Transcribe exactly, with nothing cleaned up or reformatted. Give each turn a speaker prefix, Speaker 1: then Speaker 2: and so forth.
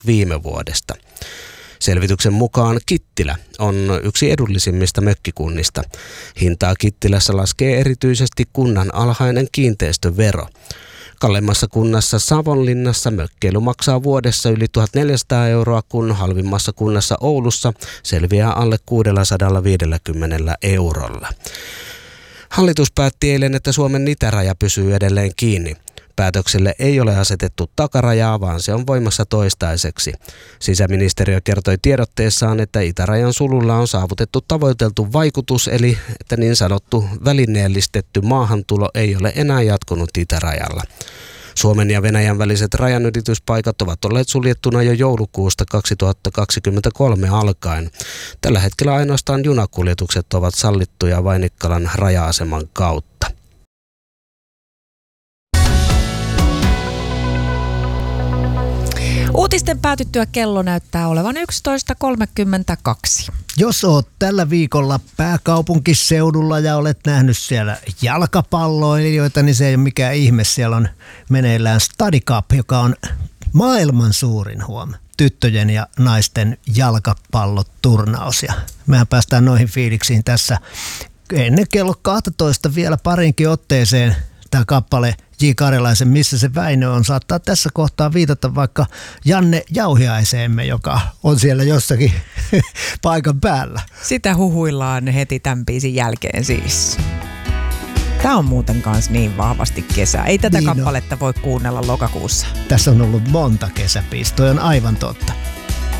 Speaker 1: viime vuodesta. Selvityksen mukaan Kittilä on yksi edullisimmista mökkikunnista. Hintaa Kittilässä laskee erityisesti kunnan alhainen kiinteistövero. Kalleimmassa kunnassa Savonlinnassa mökkeily maksaa vuodessa yli tuhatneljäsataa euroa, kun halvimmassa kunnassa Oulussa selviää alle kuusisataaviisikymmentä eurolla. Hallitus päätti eilen, että Suomen itäraja pysyy edelleen kiinni. Päätökselle ei ole asetettu takarajaa, vaan se on voimassa toistaiseksi. Sisäministeriö kertoi tiedotteessaan, että itärajan sululla on saavutettu tavoiteltu vaikutus, eli että niin sanottu välineellistetty maahantulo ei ole enää jatkunut itärajalla. Suomen ja Venäjän väliset rajanylityspaikat ovat olleet suljettuna jo joulukuusta kaksituhattakaksikymmentäkolme alkaen. Tällä hetkellä ainoastaan junakuljetukset ovat sallittuja Vainikkalan raja-aseman kautta.
Speaker 2: Uutisten päätyttyä kello näyttää olevan yksitoista kolmekymmentäkaksi.
Speaker 3: Jos oot tällä viikolla pääkaupunkiseudulla ja olet nähnyt siellä jalkapalloilijoita, niin se ei ole mikään ihme. Siellä on meneillään Study Cup, joka on maailman suurin huom. Tyttöjen ja naisten jalkapalloturnaus. Ja mehän päästään noihin fiiliksiin tässä ennen kello kaksitoista vielä parinkin otteeseen. Tämä kappale J. Karjalaisen Missä se Väinö on saattaa tässä kohtaa viitata vaikka Janne Jauhiaiseemme, joka on siellä jossakin paikan päällä.
Speaker 2: Sitä huhuillaan heti tämän biisin jälkeen siis. Tämä on muuten kanssa niin vahvasti kesä. Ei tätä niin kappaletta no. voi kuunnella lokakuussa.
Speaker 3: Tässä on ollut monta kesäbiisiä, toi on aivan totta.